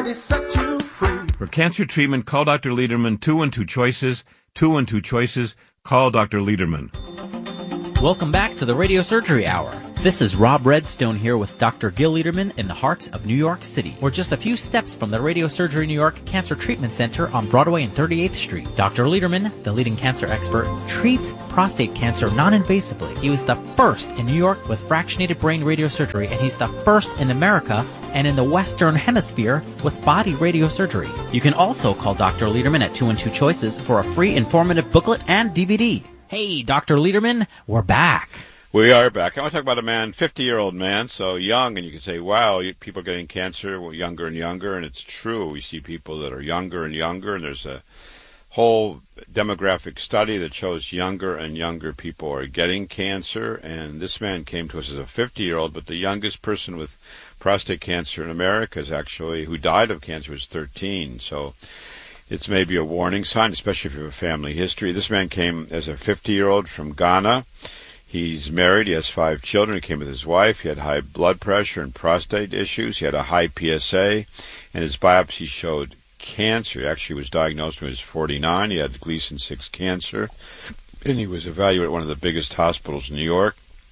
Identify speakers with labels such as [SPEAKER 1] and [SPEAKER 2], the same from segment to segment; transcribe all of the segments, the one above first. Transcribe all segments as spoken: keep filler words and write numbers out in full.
[SPEAKER 1] he set you free.
[SPEAKER 2] For cancer treatment, call Doctor Lederman. Two and two choices. Two and two choices. Call Doctor Lederman.
[SPEAKER 3] Welcome back to the Radio Surgery Hour. This is Rob Redstone here with Doctor Gil Lederman in the heart of New York City. We're just a few steps from the Radio Surgery New York Cancer Treatment Center on Broadway and thirty-eighth Street. Doctor Lederman, the leading cancer expert, treats prostate cancer non-invasively. He was the first in New York with fractionated brain radiosurgery, and he's the first in America and in the Western Hemisphere with body radiosurgery. You can also call Doctor Lederman at two and two choices for a free informative booklet and D V D. Hey, Doctor Lederman, we're back.
[SPEAKER 4] We are back. I want to talk about a man, fifty-year-old man, so young, and you can say, wow, people are getting cancer well, younger and younger, and it's true. We see people that are younger and younger, and there's a whole demographic study that shows younger and younger people are getting cancer, and this man came to us as a fifty-year-old, but the youngest person with prostate cancer in America is actually, who died of cancer, was thirteen, so it's maybe a warning sign, especially if you have a family history. This man came as a fifty-year-old from Ghana. He's married. He has five children. He came with his wife. He had high blood pressure and prostate issues. He had a high P S A, and his biopsy showed cancer. He actually was diagnosed when he was forty-nine. He had Gleason six cancer, and he was evaluated at one of the biggest hospitals in New York.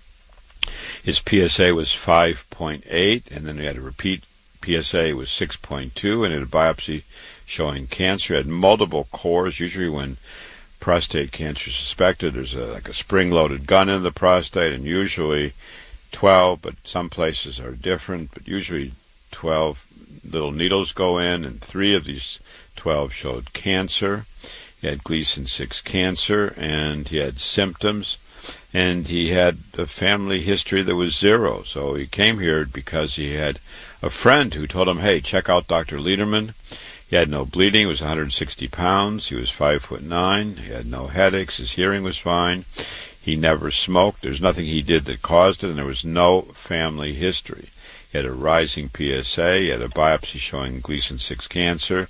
[SPEAKER 4] His P S A was five point eight, and then he had a repeat P S A was six point two, and he had a biopsy showing cancer. He had multiple cores. Usually when prostate cancer is suspected, there's a, like a spring-loaded gun in the prostate, and usually twelve, but some places are different, but usually twelve little needles go in, and three of these twelve showed cancer. He had Gleason six cancer, and he had symptoms, and he had a family history that was zero. So he came here because he had a friend who told him, hey, check out Doctor Lederman. He had no bleeding. He was one hundred sixty pounds. He was five foot nine. He had no headaches. His hearing was fine. He never smoked. There's nothing he did that caused it, and there was no family history. He had a rising P S A. He had a biopsy showing Gleason six cancer,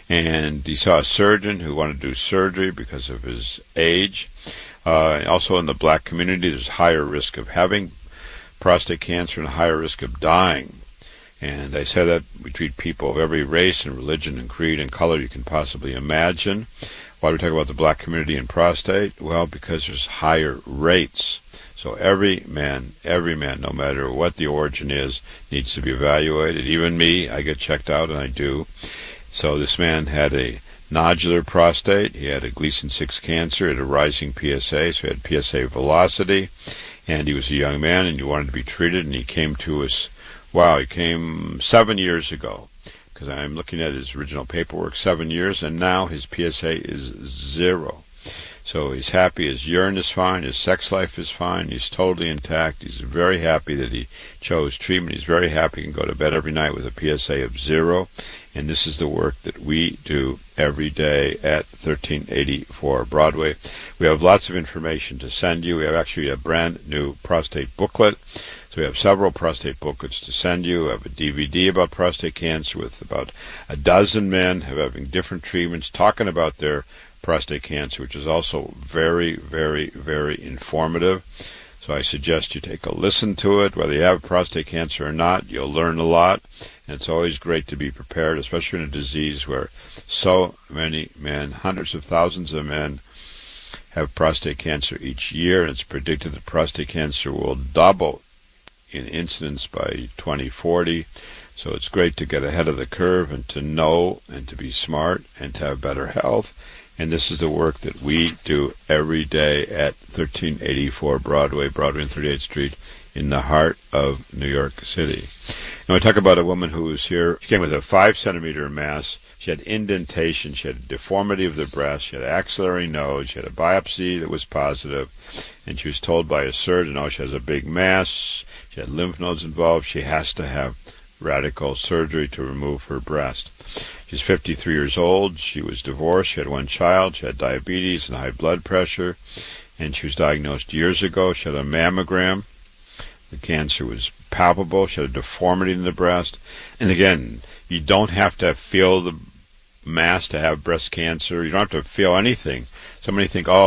[SPEAKER 4] and he saw a surgeon who wanted to do surgery because of his age. Uh, also in the black community, there's higher risk of having prostate cancer and a higher risk of dying. And I say that we treat people of every race and religion and creed and color you can possibly imagine. Why do we talk about the black community and prostate? Well, because there's higher rates. So every man, every man, no matter what the origin is, needs to be evaluated. Even me, I get checked out, and I do. So this man had a nodular prostate. He had a Gleason six cancer. He had a rising P S A, so he had P S A velocity. And he was a young man, and he wanted to be treated, and he came to us. Wow, he came seven years ago, because I'm looking at his original paperwork, seven years, and now his P S A is zero. So he's happy, his urine is fine, his sex life is fine, he's totally intact, he's very happy that he chose treatment, he's very happy he can go to bed every night with a P S A of zero, and this is the work that we do every day at thirteen eighty-four Broadway. We have lots of information to send you. We have actually a brand new prostate booklet. So we have several prostate booklets to send you. We have a D V D about prostate cancer with about a dozen men having different treatments, talking about their prostate cancer, which is also very, very, very informative. So I suggest you take a listen to it. Whether you have prostate cancer or not, you'll learn a lot. And it's always great to be prepared, especially in a disease where so many men, hundreds of thousands of men, have prostate cancer each year. And it's predicted that prostate cancer will double in incidence by twenty forty. So it's great to get ahead of the curve and to know and to be smart and to have better health. And this is the work that we do every day at thirteen eighty-four Broadway, Broadway and thirty-eighth Street in the heart of New York City. Now I talk about a woman who was here. She came with a five centimeter mass. She had indentation. She had a deformity of the breast. She had an axillary node. She had a biopsy that was positive. And she was told by a surgeon, oh, she has a big mass. She had lymph nodes involved. She has to have radical surgery to remove her breast. She's fifty-three years old. She was divorced. She had one child. She had diabetes and high blood pressure. And she was diagnosed years ago. She had a mammogram. The cancer was palpable. She had a deformity in the breast. And again, you don't have to feel the mass to have breast cancer. You don't have to feel anything. So many think, oh,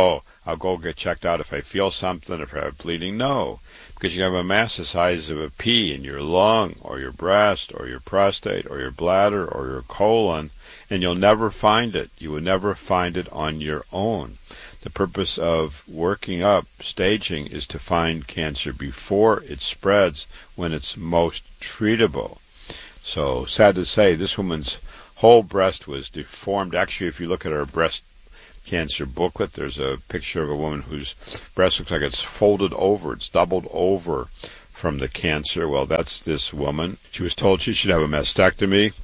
[SPEAKER 4] I'll go get checked out if I feel something, if I have bleeding. No, because you have a mass the size of a pea in your lung or your breast or your prostate or your bladder or your colon, and you'll never find it. You will never find it on your own. The purpose of working up, staging, is to find cancer before it spreads when it's most treatable. So, sad to say, this woman's whole breast was deformed. Actually, if you look at her breast cancer booklet, there's a picture of a woman whose breast looks like it's folded over, it's doubled over from the cancer. Well, that's this woman. She was told she should have a mastectomy.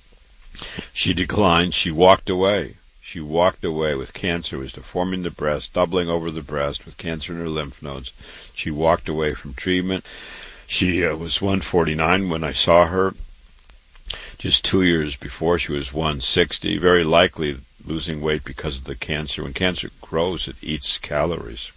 [SPEAKER 4] She declined. She walked away. She walked away with cancer. It was deforming the breast, doubling over the breast with cancer in her lymph nodes. She walked away from treatment. She uh, was one forty-nine when I saw her. Just two years before, she was one sixty, very likely losing weight because of the cancer. When cancer grows, it eats calories.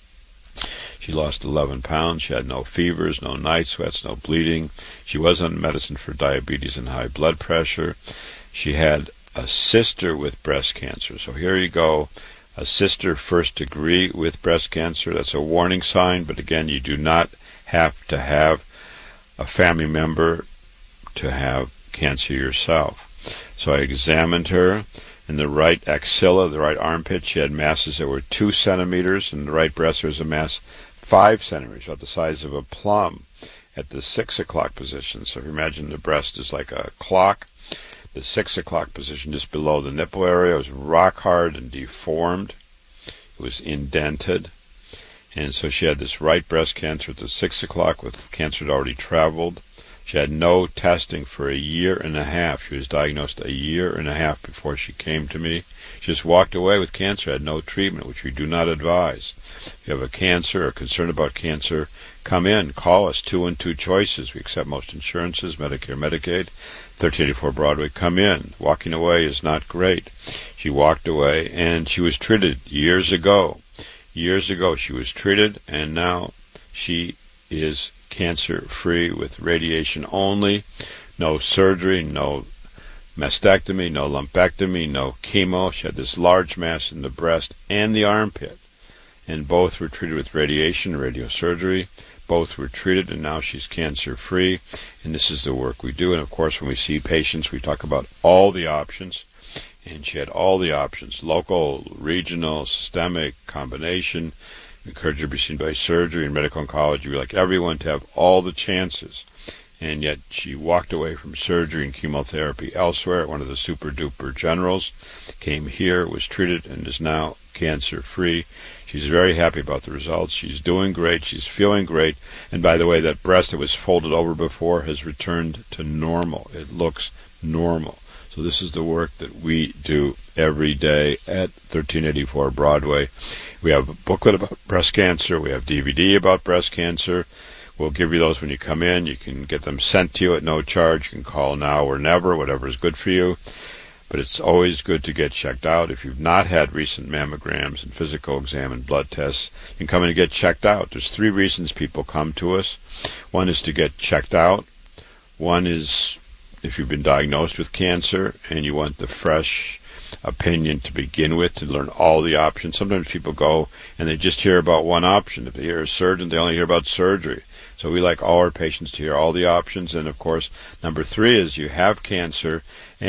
[SPEAKER 4] She lost eleven pounds. She had no fevers, no night sweats, no bleeding. She was on medicine for diabetes and high blood pressure. She had a sister with breast cancer. So here you go, a sister first degree with breast cancer. That's a warning sign, but again, you do not have to have a family member to have cancer yourself. So I examined her. In the right axilla, the right armpit, she had masses that were two centimeters. In the right breast, there was a mass five centimeters, about the size of a plum, at the six o'clock position. So if you imagine the breast is like a clock, the six o'clock position just below the nipple area was rock hard and deformed. It was indented. And so she had this right breast cancer at the six o'clock with cancer that already traveled. She had no testing for a year and a half. She was diagnosed a year and a half before she came to me. She just walked away with cancer, had no treatment, which we do not advise. If you have a cancer or concern about cancer, come in, call us, two and two choices. We accept most insurances, Medicare, Medicaid, thirteen eighty-four Broadway. Come in. Walking away is not great. She walked away, and she was treated years ago. Years ago she was treated, and now she is cancer-free with radiation only, no surgery, no mastectomy, no lumpectomy, no chemo. She had this large mass in the breast and the armpit, and both were treated with radiation and radiosurgery. Both were treated, and now she's cancer-free, and this is the work we do. And of course, when we see patients, we talk about all the options, and she had all the options: local, regional, systemic, combination. Encourage her to be seen by surgery and medical oncology. We like everyone to have all the chances. And yet she walked away from surgery and chemotherapy elsewhere. One of the super-duper generals came here, was treated, and is now cancer-free. She's very happy about the results. She's doing great. She's feeling great. And by the way, that breast that was folded over before has returned to normal. It looks normal. So this is the work that we do every day at thirteen eighty-four Broadway. We have a booklet about breast cancer. We have D V D about breast cancer. We'll give you those when you come in. You can get them sent to you at no charge. You can call now or never, whatever is good for you. But it's always good to get checked out. If you've not had recent mammograms and physical exam and blood tests, you can come in and get checked out. There's three reasons people come to us. One is to get checked out. One is if you've been diagnosed with cancer and you want the fresh opinion to begin with, to learn all the options. Sometimes people go and they just hear about one option. If they hear a surgeon, they only hear about surgery. So we like all our patients to hear all the options. And of course, number three is you have cancer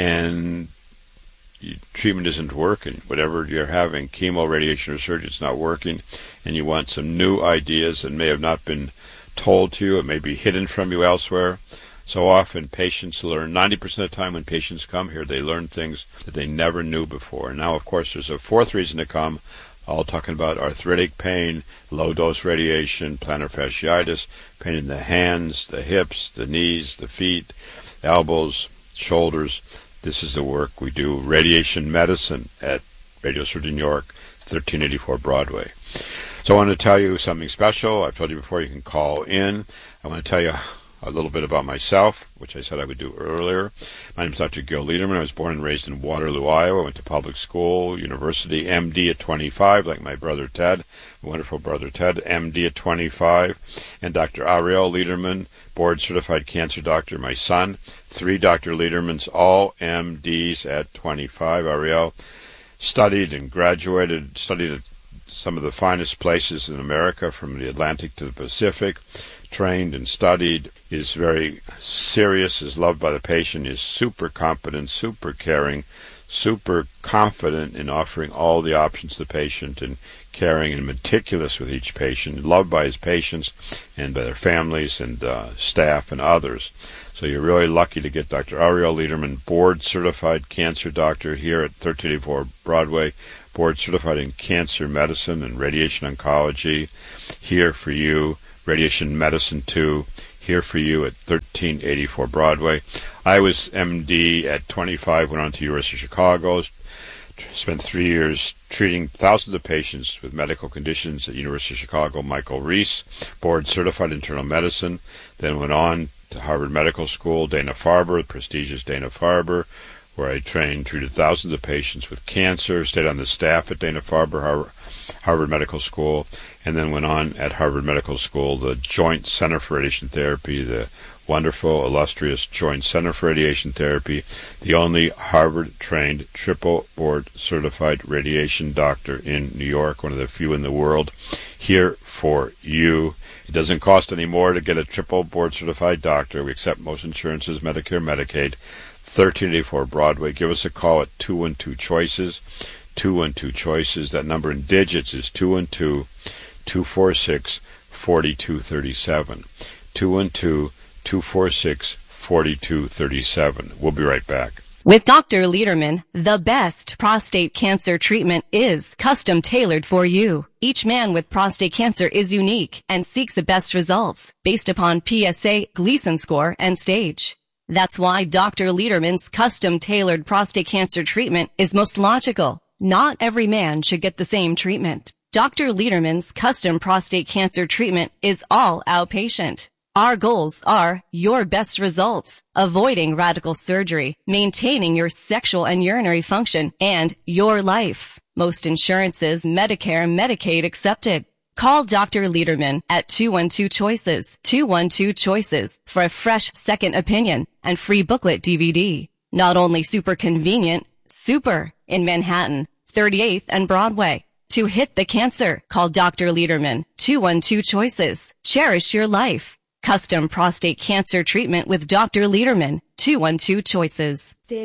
[SPEAKER 4] and you, treatment isn't working. Whatever you're having, chemo, radiation, or surgery, it's not working, and you want some new ideas that may have not been told to you. It may be hidden from you elsewhere. So often patients learn, ninety percent of the time when patients come here, they learn things that they never knew before. And now, of course, there's a fourth reason to come, all talking about arthritic pain, low-dose radiation, plantar fasciitis, pain in the hands, the hips, the knees, the feet, elbows, shoulders. This is the work we do, radiation medicine at Radio Surgery New York, thirteen eighty-four Broadway. So I want to tell you something special. I've told you before, you can call in. I want to tell you a little bit about myself, which I said I would do earlier. My name is Doctor Gil Lederman. I was born and raised in Waterloo, Iowa. I went to public school, university, M D at twenty-five, like my brother Ted, wonderful brother Ted, M D at twenty-five. And Doctor Ariel Lederman, board-certified cancer doctor, my son. Three Doctor Ledermans, all M Ds at twenty-five. Ariel studied and graduated, studied at some of the finest places in America, from the Atlantic to the Pacific, trained and studied, is very serious, is loved by the patient, is super competent, super caring, super confident in offering all the options to the patient, and caring and meticulous with each patient, loved by his patients and by their families and uh, staff and others. So you're really lucky to get Doctor Ariel Lederman, board-certified cancer doctor here at thirteen eighty-four Broadway, board-certified in cancer medicine and radiation oncology, here for you. Radiation medicine, too, here for you at thirteen eighty-four Broadway. I was M D at twenty-five, went on to University of Chicago, spent three years treating thousands of patients with medical conditions at University of Chicago. Michael Reese, board-certified internal medicine, then went on to Harvard Medical School, Dana-Farber, the prestigious Dana-Farber, where I trained, treated thousands of patients with cancer, stayed on the staff at Dana-Farber, Harvard, Harvard Medical School, and then went on at Harvard Medical School, the Joint Center for Radiation Therapy, the wonderful, illustrious Joint Center for Radiation Therapy, the only Harvard-trained, triple-board-certified radiation doctor in New York, one of the few in the world, here for you. It doesn't cost any more to get a triple-board-certified doctor. We accept most insurances, Medicare, Medicaid, thirteen eighty-four Broadway. Give us a call at two one two choices, two one two choices. That number in digits is two one two, two four six, four two three seven. two one two, two four six, four two three seven. We'll be right back.
[SPEAKER 1] With Doctor Lederman, the best prostate cancer treatment is custom tailored for you. Each man with prostate cancer is unique and seeks the best results based upon P S A, Gleason score, and stage. That's why Doctor Lederman's custom tailored prostate cancer treatment is most logical. Not every man should get the same treatment. Doctor Lederman's custom prostate cancer treatment is all outpatient. Our goals are your best results, avoiding radical surgery, maintaining your sexual and urinary function, and your life. Most insurances, Medicare, Medicaid accepted. Call Doctor Lederman at two one two choices, two one two choices for a fresh second opinion and free booklet D V D. Not only super convenient, super in Manhattan, thirty-eighth and Broadway. To hit the cancer, call Doctor Lederman, two one two choices. Cherish your life. Custom prostate cancer treatment with Doctor Lederman, two one two choices.